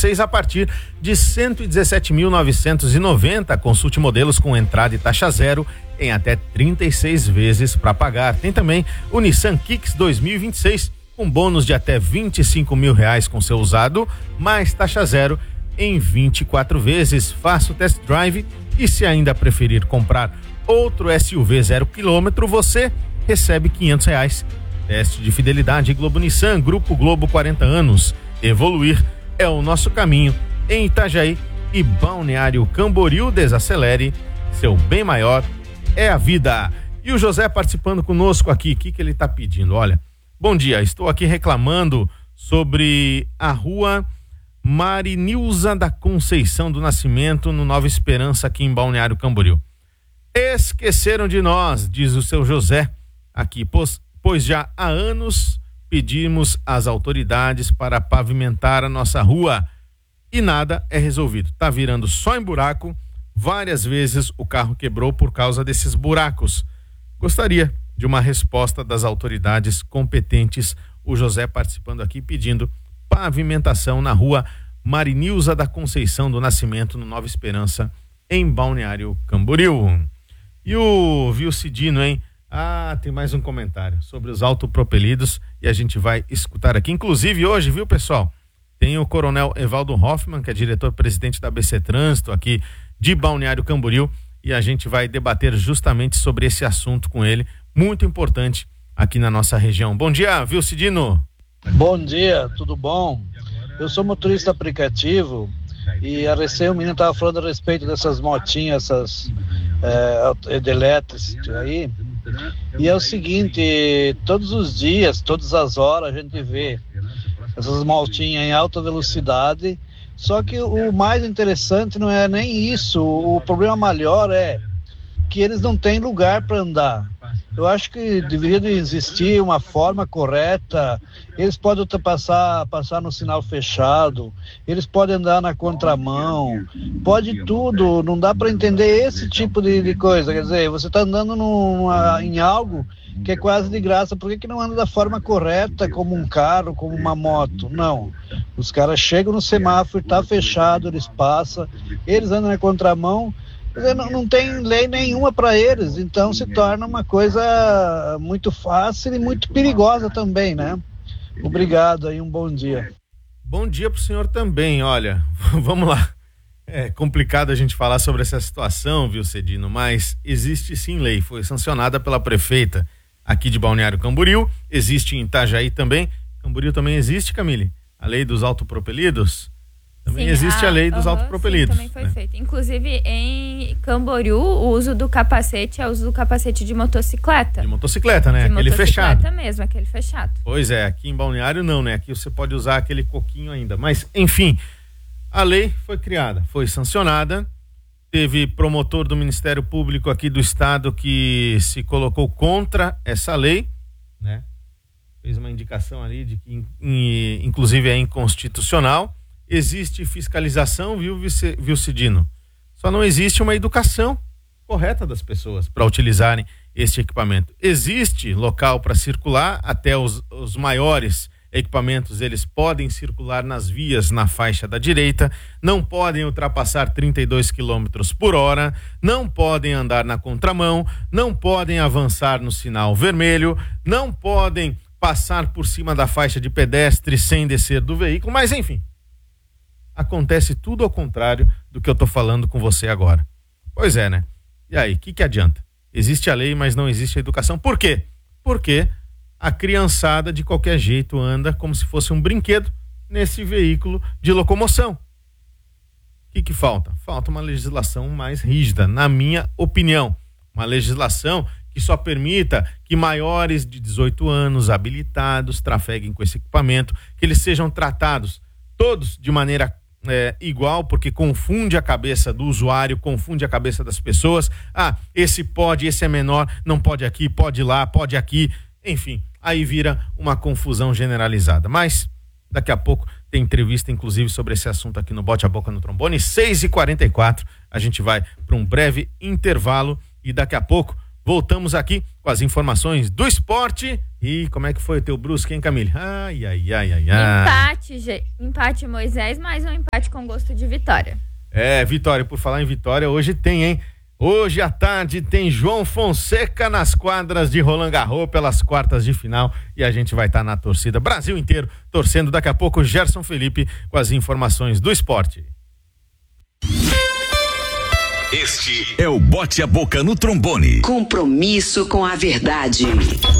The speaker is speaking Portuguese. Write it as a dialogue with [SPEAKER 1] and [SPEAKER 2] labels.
[SPEAKER 1] 2026 a partir de 117.990. Consulte modelos com entrada e taxa zero em até 36 vezes para pagar. Tem também o Nissan Kicks 2026 com bônus de até R$25.000 com seu usado, mais taxa zero em 24 vezes. Faça o test drive e, se ainda preferir comprar outro SUV 0 km, você recebe R$500. Teste de fidelidade Globo Nissan, Grupo Globo 40 anos. Evoluir é o nosso caminho. Em Itajaí e Balneário Camboriú, desacelere, seu bem maior é a vida. E o José participando conosco aqui, o que ele está pedindo? Olha, bom dia, estou aqui reclamando sobre a rua Marinilza da Conceição do Nascimento, no Nova Esperança, aqui em Balneário Camboriú. Esqueceram de nós, diz o seu José aqui, pois já há anos pedimos às autoridades para pavimentar a nossa rua e nada é resolvido. Tá virando só em buraco, várias vezes o carro quebrou por causa desses buracos. Gostaria de uma resposta das autoridades competentes. O José participando aqui pedindo pavimentação na rua Marinilza da Conceição do Nascimento, no Nova Esperança, em Balneário Camboriú. E o Vilcidino, hein? Tem mais um comentário sobre os autopropelidos e a gente vai escutar aqui. Inclusive hoje, viu, pessoal? Tem o Coronel Evaldo Hoffman, que é diretor-presidente da ABC Trânsito aqui de Balneário Camboriú, e a gente vai debater justamente sobre esse assunto com ele, muito importante aqui na nossa região. Bom dia, Vilcidino.
[SPEAKER 2] Bom dia, tudo bom? Eu sou motorista aplicativo e a recém o menino estava falando a respeito dessas motinhas, essas elétricas aí. E é o seguinte, todos os dias, todas as horas a gente vê essas motinhas em alta velocidade, só que o mais interessante não é nem isso, o problema maior é que eles não têm lugar para andar. Eu acho que deveria existir uma forma correta. Eles podem passar no sinal fechado, eles podem andar na contramão, pode tudo, não dá para entender esse tipo de coisa. Quer dizer, você está andando em algo que é quase de graça, por que não anda da forma correta, como um carro, como uma moto? Não, os caras chegam no semáforo, está fechado, eles passam, eles andam na contramão. Não tem lei nenhuma para eles, então se torna uma coisa muito fácil e muito perigosa também, né? Obrigado aí, um bom dia.
[SPEAKER 1] Bom dia pro senhor também, olha, vamos lá. É complicado a gente falar sobre essa situação, viu, Cedino, mas existe sim lei, foi sancionada pela prefeita aqui de Balneário Camboriú, existe em Itajaí também. Camboriú também existe, Camille? A lei dos autopropelidos? Também sim, existe a lei dos autopropelidos.
[SPEAKER 3] Também foi feito. Inclusive, em Camboriú, o uso do capacete é o uso do capacete de motocicleta.
[SPEAKER 1] De motocicleta, né? Aquele fechado.
[SPEAKER 3] De motocicleta mesmo, aquele fechado.
[SPEAKER 1] Pois é, aqui em Balneário não, né? Aqui você pode usar aquele coquinho ainda. Mas, enfim, a lei foi criada, foi sancionada. Teve promotor do Ministério Público aqui do Estado que se colocou contra essa lei, né? Fez uma indicação ali de que, inclusive, é inconstitucional. Existe fiscalização, viu, Cidino? Só não existe uma educação correta das pessoas para utilizarem este equipamento. Existe local para circular, até os maiores equipamentos, eles podem circular nas vias na faixa da direita, não podem ultrapassar 32 km por hora, não podem andar na contramão, não podem avançar no sinal vermelho, não podem passar por cima da faixa de pedestre sem descer do veículo, mas enfim, acontece tudo ao contrário do que eu tô falando com você agora. Pois é, né? E aí, o que adianta? Existe a lei, mas não existe a educação. Por quê? Porque a criançada de qualquer jeito anda como se fosse um brinquedo nesse veículo de locomoção. O que falta? Falta uma legislação mais rígida, na minha opinião. Uma legislação que só permita que maiores de 18 anos habilitados trafeguem com esse equipamento, que eles sejam tratados todos de maneira igual, porque confunde a cabeça do usuário, confunde a cabeça das pessoas. Esse pode, esse é menor, não pode aqui, pode lá, pode aqui, enfim, aí vira uma confusão generalizada. Mas daqui a pouco tem entrevista, inclusive, sobre esse assunto aqui no Bote a Boca no Trombone. 6h44, a gente vai para um breve intervalo e daqui a pouco voltamos aqui com as informações do esporte E como é que foi o teu Brusque, hein, Camille? Ai.
[SPEAKER 3] Empate, Moisés, mais um empate com gosto de vitória.
[SPEAKER 1] Vitória, por falar em vitória, hoje tem, hein? Hoje à tarde tem João Fonseca nas quadras de Roland Garros pelas quartas de final e a gente vai estar na torcida, Brasil inteiro torcendo. Daqui a pouco Gerson Felipe com as informações do esporte.
[SPEAKER 4] Este é o Bote a Boca no Trombone.
[SPEAKER 5] Compromisso com a verdade.